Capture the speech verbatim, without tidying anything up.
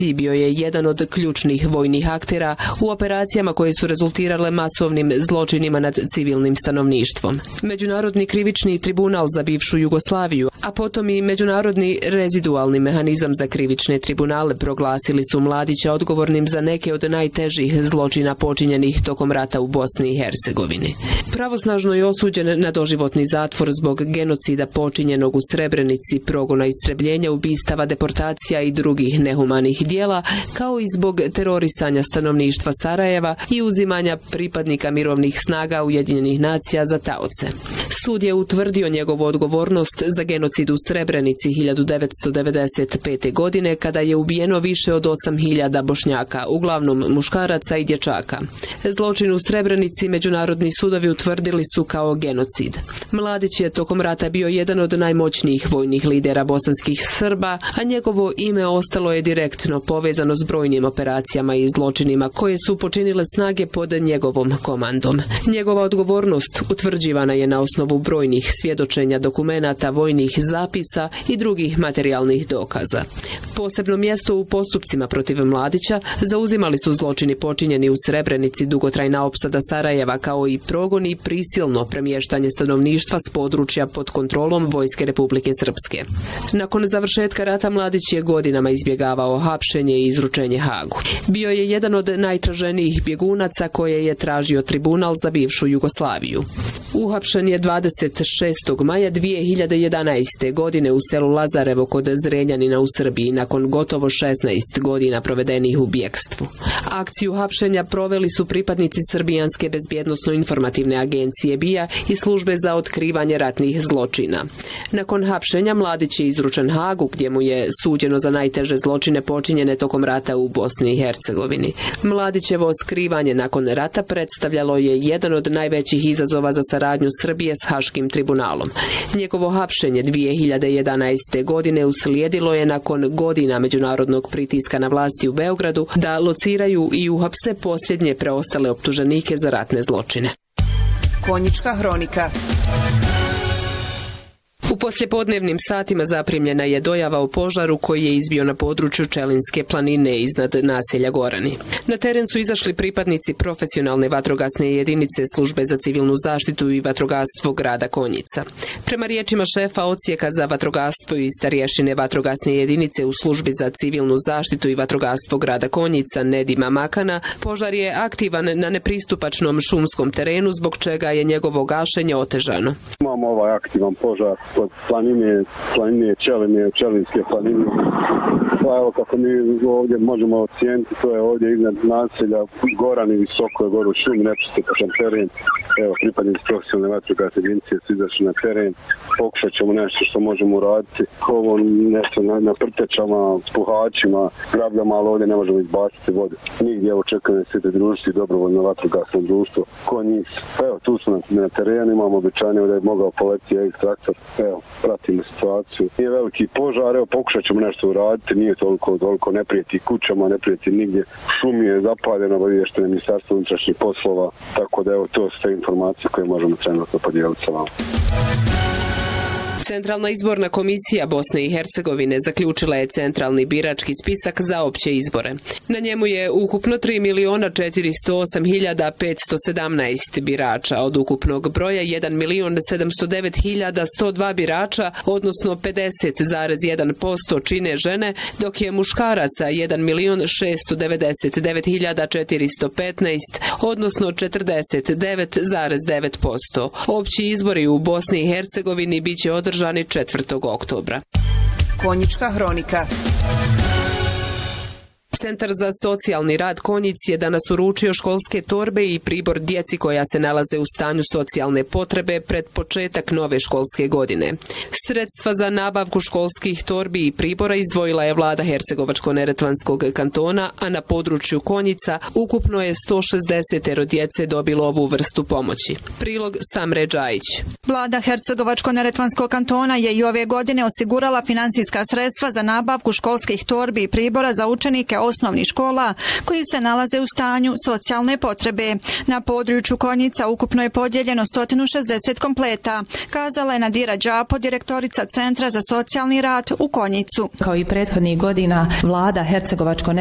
i bio je jedan od ključnih vojnih aktera u operacijama koje su rezultirale masovnim zločinima nad civilnim stanovništvom. Međunarodni krivični tribunal za bivšu Jugoslaviju, a potom i Međunarodni rezidualni mehanizam za krivične tribunale proglasili su Mladića odgovornim za neke od najtežih zločina počinjenih tokom rata u Bosni i Hercegovini. Pravosnažno je osuđen na doživotni zatvor zbog genocida počinjenog u Srebrenici, progona istrebljenja, ubistava, deportacija i drugih nehumanih dijela, kao i zbog terorisanja stanovništva Sarajeva i uzimanja pripadnika mirovnih snaga Ujedinjenih nacija za taoce. Sud je utvrdio njegovu odgovornost za genocid u Srebrenici hiljadu devetsto devedeset pete. godine, kada je ubijeno više od osam hiljada Bošnjaka, uglavnom muškaraca i dječaka. Zločin u Srebrenici međunarodni sudovi utvrdili su kao genocid. Mladić je tokom rata bio jedan od najmoćnijih vojnih lidera bosanskih Srba, a njegovo ime ostalo je direktno povezano s brojnim operacijama i zločinima koje su počinile snage pod njegovom komandom. Njegova odgovornost utvrđivana je na osnovu brojnih svjedočenja, dokumenata, vojnih zapisa i drugih materijalnih dokaza. Posebno mjesto u postupcima protiv Mladića zauzimali su zločini počinjeni u Srebrenici, dugotrajna opsada Sarajeva, kao i progon i prisilno premještanje stanovništva s područja pod kontrolom Vojske Republike Srpske. Nakon završetka rata Mladić je godinama izbjegavao hapšenje i izručenje Hagu. Bio je jedan od najtraženijih bjegunaca koje je tražio tribunal za bivšu Jugoslaviju. Uhapšen je dvadeset šestog maja dvije hiljade jedanaeste. godine u selu Lazarevo kod Zrenjanina u Srbiji, nakon gotovo šesnaest godina provedenih u bjekstvu. Akciju hapšenja proveli su pripadnici Srbijanske bezbjednosno-informativne agencije B I A i službe za otkrivanje ratnih zločina. Nakon hapšenja Mladić je izručen Hagu, gdje mu je suđeno za najteže zločine počinjene tokom rata u Bosni i Hercegovini. Mladićevo skrivanje nakon rata predstavljalo je jedan od najvećih izazova za saradnju Srbije s Haškim tribunalom. Njegovo hapšenje dvije hiljade jedanaeste. godine uslijedilo je nakon godina međunarodnog pritiska na vlasti u Beogradu da lociraju i uhapse posljednje preostale optuženike za ratne zločine. Konjička hronika. U poslijepodnevnim satima zaprimljena je dojava o požaru koji je izbio na području Čelinske planine iznad naselja Gorani. Na teren su izašli pripadnici profesionalne vatrogasne jedinice Službe za civilnu zaštitu i vatrogastvo grada Konjica. Prema riječima šefa odsjeka za vatrogastvo i starješine vatrogasne jedinice u Službi za civilnu zaštitu i vatrogastvo grada Konjica Nedima Makana, požar je aktivan na nepristupačnom šumskom terenu, zbog čega je njegovo gašenje otežano. Imamo ovaj aktivan požar od planine, planine Čeline, Čelinske planine. Pa evo kako mi ovdje možemo ocijeniti, to je ovdje iznad naselja Gorani, visoko je gore u šumi, nepristupačan teren. Evo, pripadnici profesionalne vatrogasne jedinice su izašli na teren. Pokušat ćemo nešto što možemo uraditi. Ovo nešto na, na prtečama, puhačima, grabljama, ali ovdje ne možemo izbaciti vode. Nigdje, evo, čekamo da se te društvi, dobrovoljno vatrogasno društvo. Konjic. Evo, tu smo na, na terenu, imamo obećanje da je mogao poleti ekstraktor. Evo, pratimo situaciju. Nije veliki požar, evo, pokušat ćemo nešto uraditi, nije toliko, toliko ne prijeti kućama, ne prijeti nigdje. Šumi je zapaljeno, što je Ministarstvo unutrašnjih poslova, tako da evo, to su te informacije koje možemo trenutno podijeliti sa vama. Centralna izborna komisija Bosne i Hercegovine zaključila je centralni birački spisak za opće izbore. Na njemu je ukupno tri milijuna četiristo osam hiljada petsto sedamnaest birača, od ukupnog broja jedan milion sedamsto devet hiljada sto dva birača, odnosno pedeset zarez jedan posto čine žene, dok je muškaraca jedan milion šesto devedeset devet hiljada četiristo petnaest, odnosno četrdeset devet zarez devet posto. Opći izbori u Bosni i Hercegovini biće održani četvrtog oktobra. Konjička hronika. Centar za socijalni rad Konjic je danas uručio školske torbe i pribor djeci koja se nalaze u stanju socijalne potrebe pred početak nove školske godine. Sredstva za nabavku školskih torbi i pribora izdvojila je vlada Hercegovačko-neretvanskog kantona, a na području Konjica ukupno je sto šezdeset djece dobilo ovu vrstu pomoći. Prilog Samre Džajić. Vlada Hercegovačko-neretvanskog kantona je i ove godine osigurala finansijska sredstva za nabavku školskih torbi i pribora za učenike osnovnih škola koji se nalaze u stanju socijalne potrebe. Na području Konjica ukupno je podijeljeno sto šezdeset kompleta, kazala je Nadira Đapo, direktorica Centra za socijalni rad u Konjicu. Kao i prethodnih godina, vlada Hercegovačko